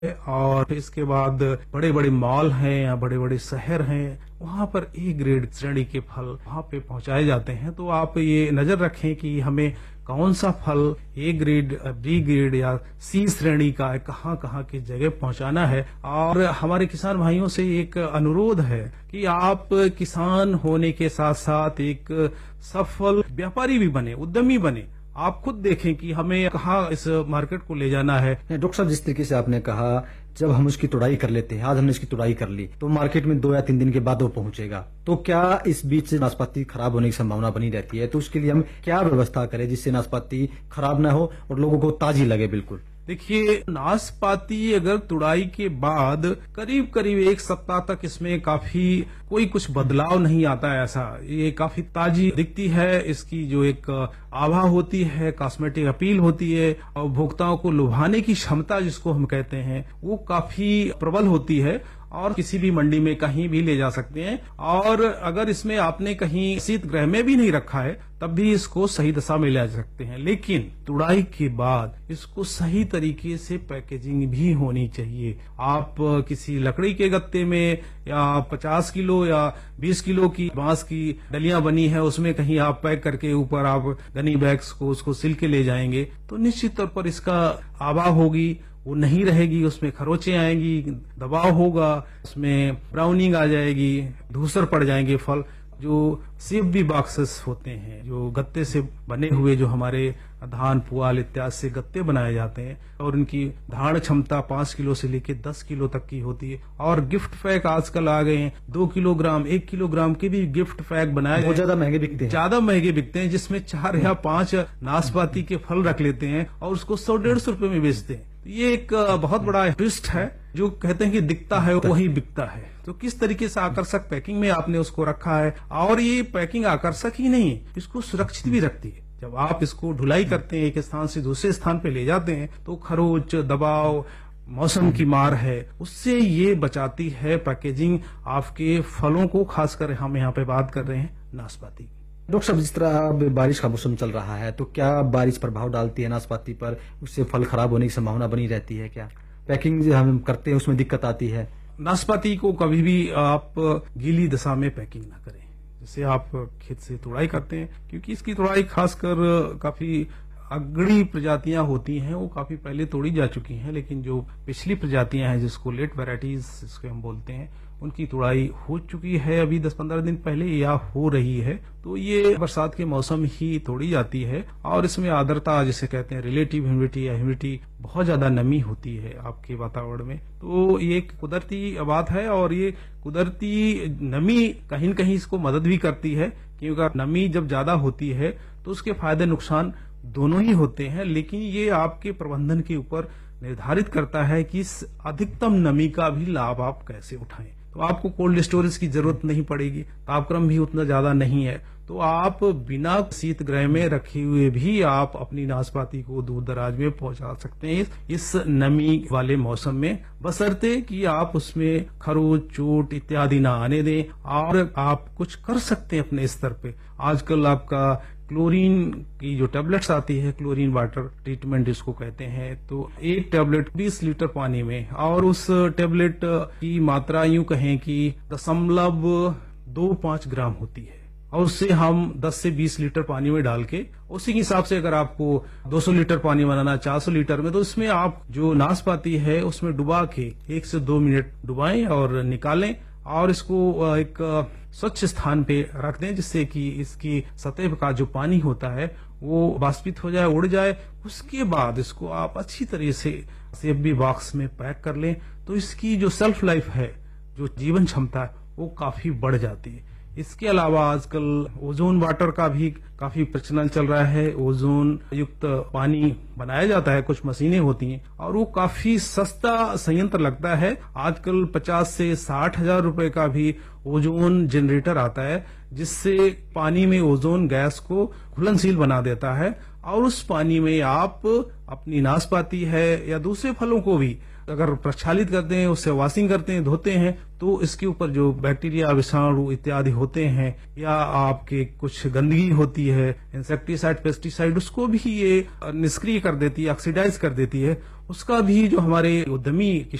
और इसके बाद बड़े बड़े मॉल हैं या बड़े बड़े शहर हैं, वहां पर ए ग्रेड श्रेणी के फल वहां पे पहुंचाए जाते हैं। तो आप ये नजर रखें कि हमें कौन सा फल ए ग्रेड, बी ग्रेड या सी श्रेणी का कहाँ कहाँ की जगह पहुंचाना है। और हमारे किसान भाइयों से एक अनुरोध है कि आप किसान होने के साथ साथ एक सफल व्यापारी भी बने, उद्यमी बने। आप खुद देखें कि हमें कहाँ इस मार्केट को ले जाना है। डॉक्टर साहब, जिस तरीके से आपने कहा, जब हम उसकी तुड़ाई कर लेते हैं, आज हमने इसकी तुड़ाई कर ली तो मार्केट में 2 या 3 दिन के बाद वो पहुंचेगा, तो क्या इस बीच नाशपाती खराब होने की संभावना बनी रहती है? तो उसके लिए हम क्या व्यवस्था करें जिससे नाशपाती खराब ना हो और लोगों को ताजी लगे? बिल्कुल देखिए, नाशपाती अगर तुड़ाई के बाद करीब करीब 1 सप्ताह तक इसमें काफी कोई कुछ बदलाव नहीं आता है, ऐसा ये काफी ताजी दिखती है। इसकी जो एक आभा होती है, कॉस्मेटिक अपील होती है और उपभोक्ताओं को लुभाने की क्षमता जिसको हम कहते हैं, वो काफी प्रबल होती है और किसी भी मंडी में कहीं भी ले जा सकते हैं। और अगर इसमें आपने कहीं शीत गृह में भी नहीं रखा है तब भी इसको सही दशा में ले जा सकते हैं। लेकिन तुड़ाई के बाद इसको सही तरीके से पैकेजिंग भी होनी चाहिए। आप किसी लकड़ी के गत्ते में या 50 किलो या 20 किलो की बांस की डलियां बनी है उसमें कहीं आप पैक करके ऊपर आप गनी बैग्स को उसको सिल के ले जाएंगे तो निश्चित तौर पर इसका आभा होगी, वो नहीं रहेगी, उसमें खरोंचे आएंगी, दबाव होगा, उसमें ब्राउनिंग आ जाएगी, धूसर पड़ जाएंगे फल। जो CFB बॉक्सेस होते हैं, जो गत्ते से बने हुए, जो हमारे धान पुआल इत्यादि से गत्ते बनाए जाते हैं और उनकी धारण क्षमता 5 किलो से लेकर 10 किलो तक की होती है। और गिफ्ट पैक आजकल आ गए हैं, 2 किलोग्राम 1 किलोग्राम के भी गिफ्ट पैक बनाए, बहुत ज्यादा महंगे बिकते हैं, जिसमें 4 या 5 नाशपाती के फल रख लेते हैं और उसको 100-150 रुपए में बेचते हैं। ये एक बहुत बड़ा ट्विस्ट है। जो कहते हैं कि दिखता है वही बिकता है। तो किस तरीके से आकर्षक पैकिंग में आपने उसको रखा है। और ये पैकिंग आकर्षक ही नहीं, इसको सुरक्षित भी रखती है। जब आप इसको ढुलाई करते हैं, एक स्थान से दूसरे स्थान पे ले जाते हैं, तो खरोच, दबाव, मौसम की मार है, उससे ये बचाती है पैकेजिंग आपके फलों को। खासकर हम यहाँ पे बात कर रहे हैं नाशपाती। डॉक्टर साहब, जिस तरह अब बारिश का मौसम चल रहा है, तो क्या बारिश प्रभाव डालती है नाशपाती पर? उससे फल खराब होने की संभावना बनी रहती है? क्या पैकिंग जो हम करते हैं उसमें दिक्कत आती है? नाशपाती को कभी भी आप गीली दशा में पैकिंग ना करें। जैसे आप खेत से तुड़ाई करते हैं, क्योंकि इसकी तुड़ाई खासकर काफी अगड़ी प्रजातियां होती हैं, वो काफी पहले तोड़ी जा चुकी हैं। लेकिन जो पिछली प्रजातियां हैं, जिसको लेट वैरायटीज जिसको हम बोलते हैं, उनकी तुड़ाई हो चुकी है अभी 10-15 दिन पहले या हो रही है। तो ये बरसात के मौसम ही तोड़ी जाती है। और इसमें आर्द्रता जिसे कहते हैं, रिलेटिव ह्यूमिडिटी या ह्यूमिडिटी, बहुत ज्यादा नमी होती है आपके वातावरण में। तो ये एक कुदरती बात है और ये कुदरती नमी कहीं न कहीं इसको मदद भी करती है, क्योंकि नमी जब ज्यादा होती है तो उसके फायदे नुकसान दोनों ही होते हैं। लेकिन ये आपके प्रबंधन के ऊपर निर्धारित करता है कि इस अधिकतम नमी का भी लाभ आप कैसे उठाएं। तो आपको कोल्ड स्टोरेज की जरूरत नहीं पड़ेगी, तापक्रम भी उतना ज्यादा नहीं है, तो आप बिना शीत गृह में रखे हुए भी आप अपनी नाशपाती को दूर दराज में पहुंचा सकते हैं इस नमी वाले मौसम में, बशर्ते कि आप उसमें खरोच, चोट इत्यादि ना आने दें। और आप कुछ कर सकते हैं अपने स्तर पे। आजकल आपका क्लोरीन की जो टेबलेट्स आती है, क्लोरीन वाटर ट्रीटमेंट जिसको कहते हैं, तो एक टेबलेट 20 लीटर पानी में, और उस टेबलेट की मात्रा यूं कहें कि 0.25 ग्राम होती है, और उससे हम 10 से 20 लीटर पानी में डाल के, उसी के हिसाब से अगर आपको 200 लीटर पानी बनाना 400 लीटर में, तो इसमें आप जो नाशपाती है उसमें डुबा के 1 से 2 मिनट डुबाएं और निकालें और इसको एक स्वच्छ स्थान पे रख दें, जिससे कि इसकी सतह का जो पानी होता है वो वाष्पित हो जाए, उड़ जाए। उसके बाद इसको आप अच्छी तरह से CFB बॉक्स में पैक कर लें, तो इसकी जो सेल्फ लाइफ है, जो जीवन क्षमता है, वो काफी बढ़ जाती है। इसके अलावा आजकल ओजोन वाटर का भी काफी प्रचलन चल रहा है। ओजोन युक्त पानी बनाया जाता है, कुछ मशीनें होती हैं और वो काफी सस्ता संयंत्र लगता है। आजकल 50 से 60 हजार रुपए का भी ओजोन जनरेटर आता है, जिससे पानी में ओजोन गैस को घुलनशील बना देता है। और उस पानी में आप अपनी नाशपाती है या दूसरे फलों को भी अगर प्रक्षालित करते हैं, उससे वॉशिंग करते हैं, धोते हैं, तो इसके ऊपर जो बैक्टीरिया, विषाणु इत्यादि होते हैं या आपके कुछ गंदगी होती है, इंसेक्टिसाइड, पेस्टिसाइड, उसको भी ये निष्क्रिय कर देती है, ऑक्सीडाइज कर देती है। उसका भी जो हमारे उद्यमी